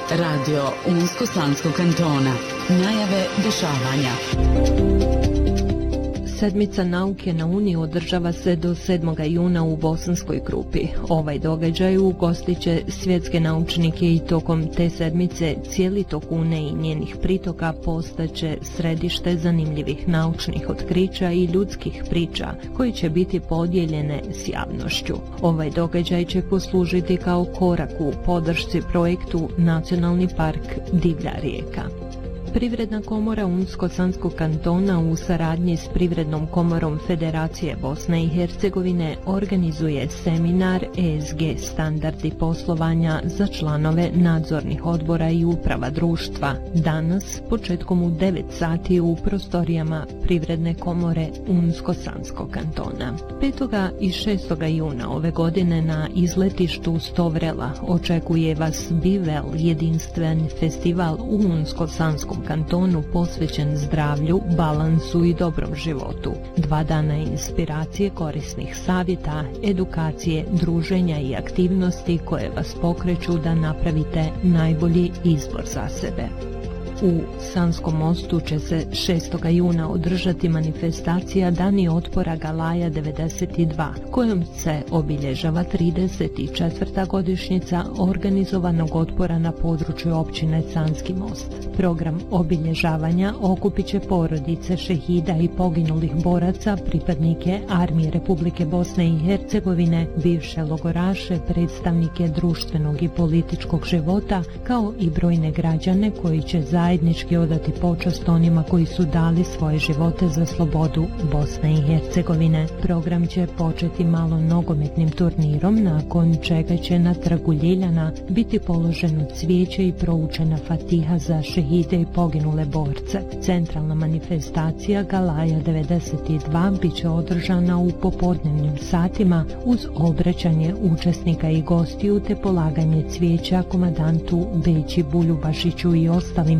Radio Unsko-Sanskog kantona. Najave dešavanja. Sedmica nauke na Uni održava se do 7. juna u Bosanskoj Krupi. Ovaj događaj ugostit će svjetske naučnike i tokom te sedmice cijeli tok Une i njenih pritoka postaće središte zanimljivih naučnih otkrića i ljudskih priča koje će biti podijeljene s javnošću. Ovaj događaj će poslužiti kao korak u podršci projektu Nacionalni park Divlja rijeka. Privredna komora Unsko-Sanskog kantona u saradnji s Privrednom komorom Federacije Bosne i Hercegovine organizuje seminar ESG standardi poslovanja za članove nadzornih odbora i uprava društva danas početkom u 9 sati u prostorijama Privredne komore Unsko-Sanskog kantona. 5. i 6. juna ove godine na izletištu Stovrela očekuje vas Bivel, jedinstven festival u Unsko-Sanskom kantonu posvećen zdravlju, balansu i dobrom životu. 2 dana inspiracije, korisnih savjeta, edukacije, druženja i aktivnosti koje vas pokreću da napravite najbolji izbor za sebe. U Sanskom mostu će se 6. juna održati manifestacija Dani otpora Galaja 92, kojom se obilježava 34. godišnjica organizovanog otpora na području općine Sanski most. Program obilježavanja okupit će porodice šehida i poginulih boraca, pripadnike Armije Republike Bosne i Hercegovine, bivše logoraše, predstavnike društvenog i političkog života, kao i brojne građane koji će zajednički odati počast onima koji su dali svoje živote za slobodu Bosne i Hercegovine. Program će početi malo nogometnim turnirom, nakon čega će na trgu Ljiljana biti položeno cvijeće i proučena fatiha za šehide i poginule borce. Centralna manifestacija Galaja 92 bit će održana u popodnevnim satima uz obraćanje učesnika i gostiju te polaganje cvijeća komandantu Beći Buljubašiću i ostalim